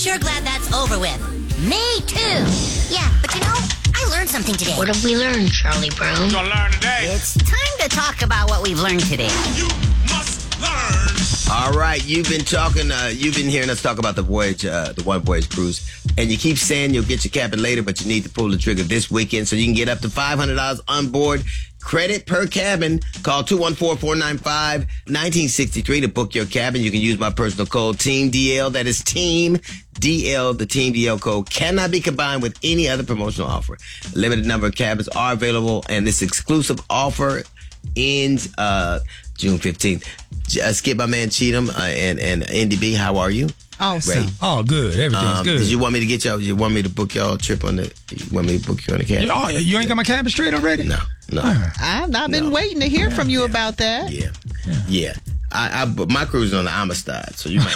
Sure glad that's over with. Me too. Yeah, but I learned something today. What have we learned, Charlie Brown? You're gonna learn today. It's time to talk about what we've learned today. You must learn. All right, you've been hearing us talk about the voyage, the One Voyage cruise, and you keep saying you'll get your cabin later, but you need to pull the trigger this weekend so you can get up to $500 on board. Credit per cabin. Call 214-495-1963 to book your cabin. You can use my personal code, TEAMDL. That is Team DL. The Team DL code cannot be combined with any other promotional offer. A limited number of cabins are available, and this exclusive offer ends June 15th. Skip, my man Cheatham and NDB, how are you? Awesome. Great. Oh, good. Everything's good. Did you want me to get y'all? You want me to book y'all a trip on the? You want me to book you on the cabin? Oh, you ain't got my cabin straight already? No. I've been waiting to hear from you about that. Yeah. But my cruise is on the Amistad, so you might.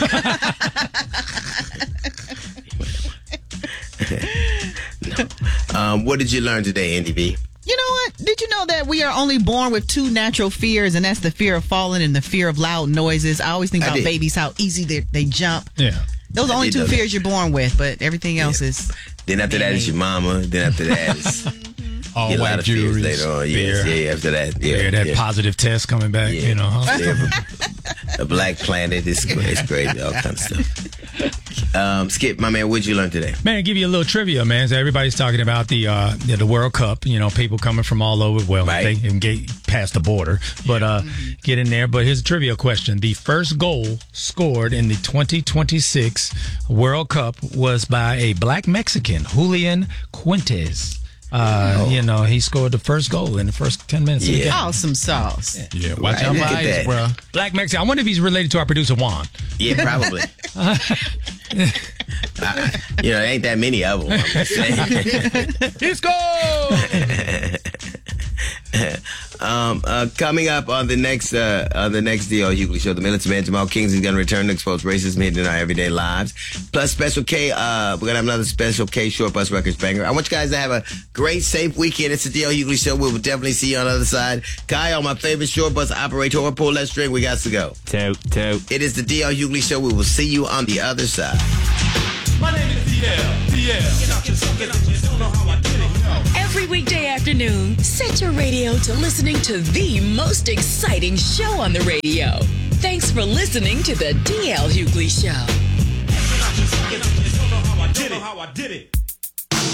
No. What did you learn today, NDB? You know what? Did you know that we are only born with two natural fears, and that's the fear of falling and the fear of loud noises? I always think about babies, how easy they jump. Yeah. Those are the only two fears you're born with, but everything else is... Then after that is your mama. Then after that is... All a lot white of fears jewelry. later on. Yeah, after that. Yeah, that positive test coming back, you know. A black planet. It's crazy. All kinds of stuff. Skip, my man, what'd you learn today? Man, give you a little trivia, man. So everybody's talking about the World Cup. You know, people coming from all over. Well, they can get past the border, but get in there. But here's a trivia question: the first goal scored in the 2026 World Cup was by a black Mexican, Julian Fuentes. You know, he scored the first goal in the first 10 minutes of the game. Awesome sauce. Yeah, watch out for eyes, bro. Black Mexican. I wonder if he's related to our producer, Juan. Yeah, probably. There ain't that many of them. I'm just saying. Let's go! Coming up on the next DL Hughley show, the militant man Jamal Kingsley is going to return to expose racism hidden in our everyday lives. Plus, Special K, we're going to have another Special K Short Bus Records banger. I want you guys to have a great, safe weekend. It's the DL Hughley show. We will definitely see you on the other side. Kyle, my favorite short bus operator, pull that string. We got to go. Toot. It is the DL Hughley show. We will see you on the other side. My name is DL. Get out your don't know how I did it. Every weekday afternoon, set your radio to listening to the most exciting show on the radio. Thanks for listening to the DL Hughley Show. Don't know how I did it.